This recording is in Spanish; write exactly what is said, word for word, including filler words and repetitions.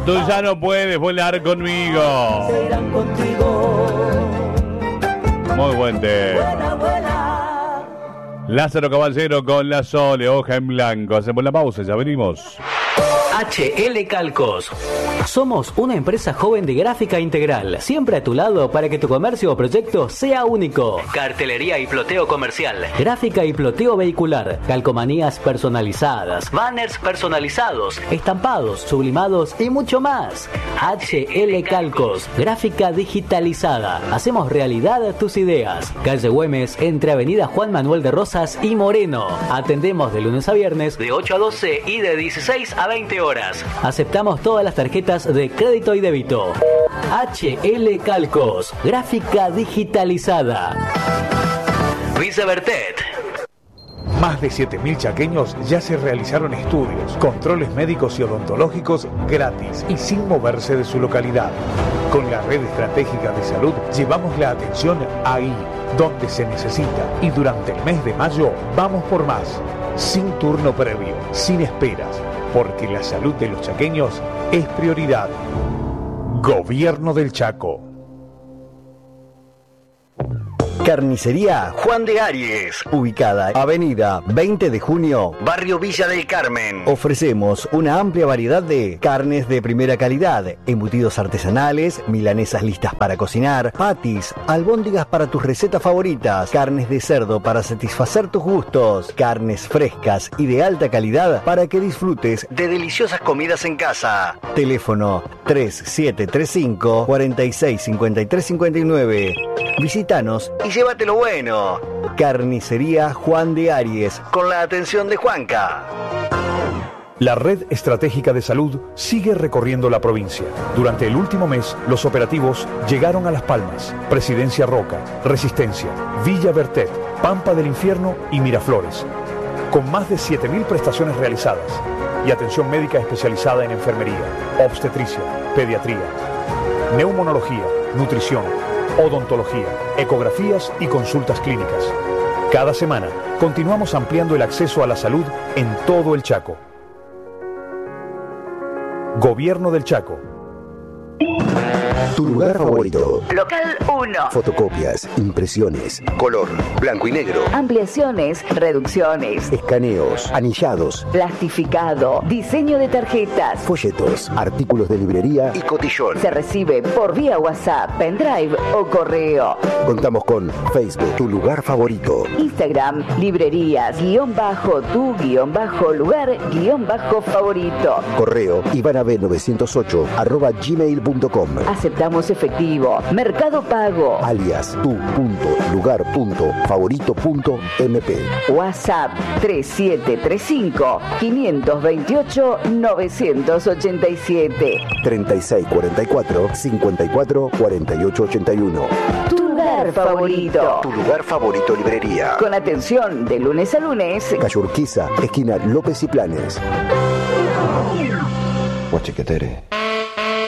tú ya no puedes volar conmigo. Se irán contigo. Muy buen tema. Vuela, vuela. Lázaro Caballero con La Sole, hoja en blanco. Hacemos la pausa, ya venimos. H L Calcos. Somos una empresa joven de gráfica integral, siempre a tu lado para que tu comercio o proyecto sea único. Cartelería y ploteo comercial, gráfica y ploteo vehicular, calcomanías personalizadas, banners personalizados, estampados, sublimados y mucho más. H L Calcos, gráfica digitalizada. Hacemos realidad tus ideas. Calle Güemes, entre Avenida Juan Manuel de Rosas y Moreno. Atendemos de lunes a viernes de ocho a doce y de dieciséis a veinte horas. Aceptamos todas las tarjetas de crédito y débito. H L Calcos, gráfica digitalizada. Vicevertet. Más de siete mil chaqueños ya se realizaron estudios, controles médicos y odontológicos gratis y sin moverse de su localidad. Con la red estratégica de salud llevamos la atención ahí, donde se necesita, y durante el mes de mayo vamos por más, sin turno previo, sin esperas, porque la salud de los chaqueños es prioridad. Gobierno del Chaco. Carnicería Juan de Aries, ubicada Avenida veinte de junio, Barrio Villa del Carmen. Ofrecemos una amplia variedad de carnes de primera calidad, embutidos artesanales, milanesas listas para cocinar, patis, albóndigas para tus recetas favoritas, carnes de cerdo para satisfacer tus gustos, carnes frescas y de alta calidad para que disfrutes de deliciosas comidas en casa. Teléfono tres siete tres cinco, cuatro seis cinco tres cinco nueve. Visítanos y llévatelo bueno. Carnicería Juan de Aries, con la atención de Juanca. La Red Estratégica de Salud sigue recorriendo la provincia. Durante el último mes, los operativos llegaron a Las Palmas, Presidencia Roca, Resistencia, Villa Bertet, Pampa del Infierno y Miraflores. Con más de siete mil prestaciones realizadas y atención médica especializada en enfermería, obstetricia, pediatría, neumonología, nutrición, odontología, ecografías y consultas clínicas. Cada semana continuamos ampliando el acceso a la salud en todo el Chaco. Gobierno del Chaco. Tu lugar favorito. Local uno. Fotocopias, impresiones, color, blanco y negro. Ampliaciones, reducciones. Escaneos, anillados. Plastificado, diseño de tarjetas. Folletos, artículos de librería y cotillón. Se recibe por vía WhatsApp, pendrive o correo. Contamos con Facebook, Tu Lugar Favorito. Instagram, librerías, guión bajo, tu guión bajo, lugar, guión bajo, favorito. Correo, ivanab novecientos ocho, arroba gmail punto com. Aceptamos efectivo, Mercado Pago. Alias tu punto lugar punto favorito punto m p. WhatsApp tres siete tres cinco, cinco dos ocho, nueve ocho siete. treinta y seis cuarenta y cuatro, cincuenta y cuatro, cuarenta y ocho ochenta y uno. Tu lugar favorito. Tu lugar favorito librería. Con atención de lunes a lunes. Calle Urquiza, esquina López y Planes. Guachiquetere.